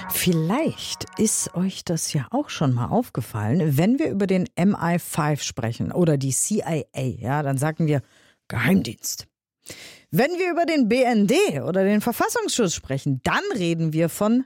Vielleicht ist euch das ja auch schon mal aufgefallen, wenn wir über den MI5 sprechen oder die CIA, ja, dann sagen wir Geheimdienst. Wenn wir über den BND oder den Verfassungsschutz sprechen, dann reden wir von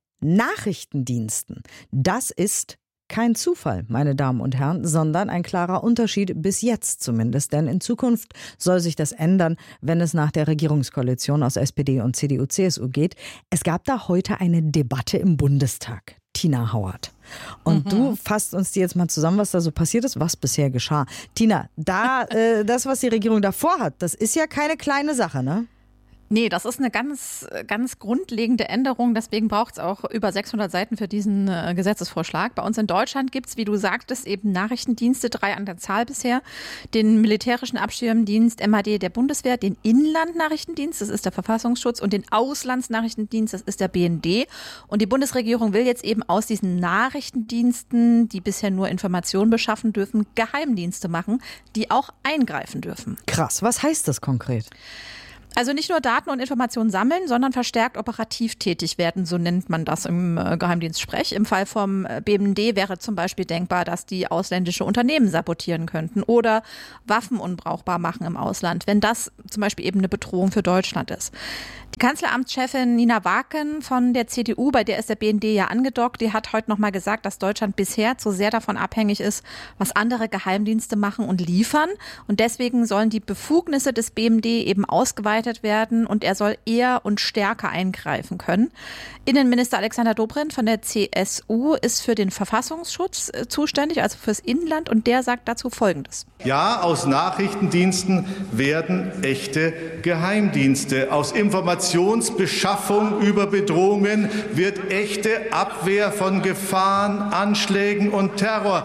Nachrichtendiensten. Das ist kein Zufall, meine Damen und Herren, sondern ein klarer Unterschied, bis jetzt zumindest. Denn in Zukunft soll sich das ändern, wenn es nach der Regierungskoalition aus SPD und CDU-CSU geht. Es gab da heute eine Debatte im Bundestag. Tina Hauert. Und du fasst uns die jetzt mal zusammen, was da so passiert ist, was bisher geschah. Tina, das, was die Regierung da vorhat, das ist ja keine kleine Sache, ne? Nee, das ist eine ganz, ganz grundlegende Änderung. Deswegen braucht es auch über 600 Seiten für diesen Gesetzesvorschlag. Bei uns in Deutschland gibt es, wie du sagtest, eben Nachrichtendienste, 3 an der Zahl bisher. Den militärischen Abschirmdienst MAD der Bundeswehr, den Inlandnachrichtendienst, das ist der Verfassungsschutz, und den Auslandsnachrichtendienst, das ist der BND. Und die Bundesregierung will jetzt eben aus diesen Nachrichtendiensten, die bisher nur Informationen beschaffen dürfen, Geheimdienste machen, die auch eingreifen dürfen. Krass, was heißt das konkret? Also nicht nur Daten und Informationen sammeln, sondern verstärkt operativ tätig werden, so nennt man das im Geheimdienstsprech. Im Fall vom BND wäre zum Beispiel denkbar, dass die ausländische Unternehmen sabotieren könnten oder Waffen unbrauchbar machen im Ausland, wenn das zum Beispiel eben eine Bedrohung für Deutschland ist. Die Kanzleramtschefin Nina Waken von der CDU, bei der ist der BND ja angedockt, die hat heute nochmal gesagt, dass Deutschland bisher zu sehr davon abhängig ist, was andere Geheimdienste machen und liefern. Und deswegen sollen die Befugnisse des BND eben ausgeweitet werden und er soll eher und stärker eingreifen können. Innenminister Alexander Dobrindt von der CSU ist für den Verfassungsschutz zuständig, also fürs Inland, und der sagt dazu Folgendes. Ja, aus Nachrichtendiensten werden echte Geheimdienste. Aus Informationsbeschaffung über Bedrohungen wird echte Abwehr von Gefahren, Anschlägen und Terror.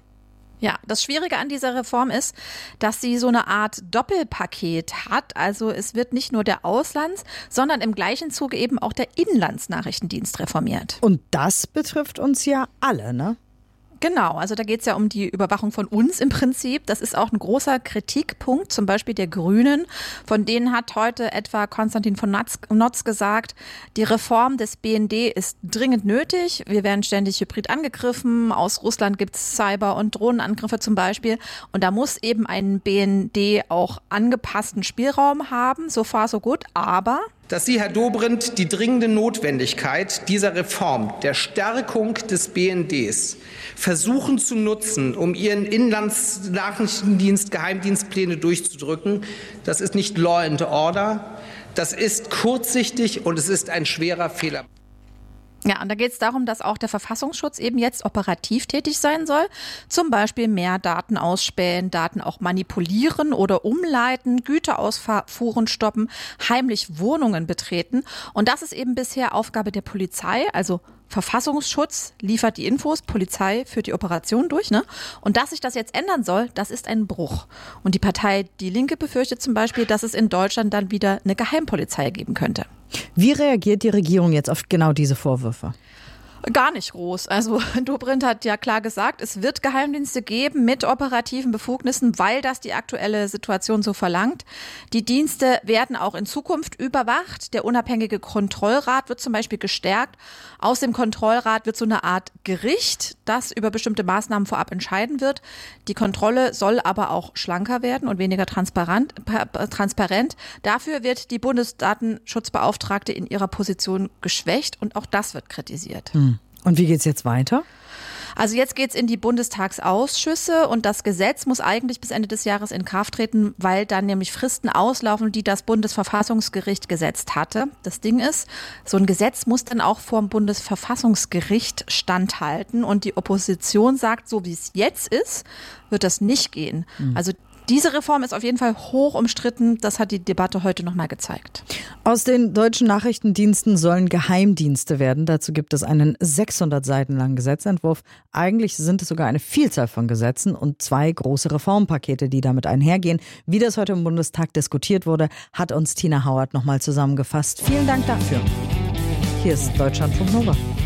Ja, das Schwierige an dieser Reform ist, dass sie so eine Art Doppelpaket hat. Also es wird nicht nur der Auslands-, sondern im gleichen Zuge eben auch der Inlandsnachrichtendienst reformiert. Und das betrifft uns ja alle, ne? Genau, also da geht es ja um die Überwachung von uns im Prinzip. Das ist auch ein großer Kritikpunkt, zum Beispiel der Grünen. Von denen hat heute etwa Konstantin von Notz gesagt, die Reform des BND ist dringend nötig. Wir werden ständig hybrid angegriffen. Aus Russland gibt es Cyber- und Drohnenangriffe zum Beispiel. Und da muss eben ein BND auch angepassten Spielraum haben. So far, so good. Aber dass Sie, Herr Dobrindt, die dringende Notwendigkeit dieser Reform, der Stärkung des BNDs, versuchen zu nutzen, um Ihren Inlandsnachrichtendienst, Geheimdienstpläne durchzudrücken, das ist nicht Law and Order, das ist kurzsichtig und es ist ein schwerer Fehler. Ja, und da geht es darum, dass auch der Verfassungsschutz eben jetzt operativ tätig sein soll. Zum Beispiel mehr Daten ausspähen, Daten auch manipulieren oder umleiten, Güterausfuhren stoppen, heimlich Wohnungen betreten. Und das ist eben bisher Aufgabe der Polizei, also Verfassungsschutz liefert die Infos, Polizei führt die Operation durch, ne? Und dass sich das jetzt ändern soll, das ist ein Bruch. Und die Partei Die Linke befürchtet zum Beispiel, dass es in Deutschland dann wieder eine Geheimpolizei geben könnte. Wie reagiert die Regierung jetzt auf genau diese Vorwürfe? Gar nicht groß. Also Dobrindt hat ja klar gesagt, es wird Geheimdienste geben mit operativen Befugnissen, weil das die aktuelle Situation so verlangt. Die Dienste werden auch in Zukunft überwacht. Der unabhängige Kontrollrat wird zum Beispiel gestärkt. Aus dem Kontrollrat wird so eine Art Gericht, das über bestimmte Maßnahmen vorab entscheiden wird. Die Kontrolle soll aber auch schlanker werden und weniger transparent. Dafür wird die Bundesdatenschutzbeauftragte in ihrer Position geschwächt und auch das wird kritisiert. Und wie geht's jetzt weiter? Also jetzt geht's in die Bundestagsausschüsse und das Gesetz muss eigentlich bis Ende des Jahres in Kraft treten, weil dann nämlich Fristen auslaufen, die das Bundesverfassungsgericht gesetzt hatte. Das Ding ist, so ein Gesetz muss dann auch vor dem Bundesverfassungsgericht standhalten und die Opposition sagt, so wie es jetzt ist, wird das nicht gehen. Also diese Reform ist auf jeden Fall hoch umstritten. Das hat die Debatte heute nochmal gezeigt. Aus den deutschen Nachrichtendiensten sollen Geheimdienste werden. Dazu gibt es einen 600 Seiten langen Gesetzentwurf. Eigentlich sind es sogar eine Vielzahl von Gesetzen und 2 große Reformpakete, die damit einhergehen. Wie das heute im Bundestag diskutiert wurde, hat uns Tina Hauert nochmal zusammengefasst. Vielen Dank dafür. Hier ist Deutschlandfunk Nova.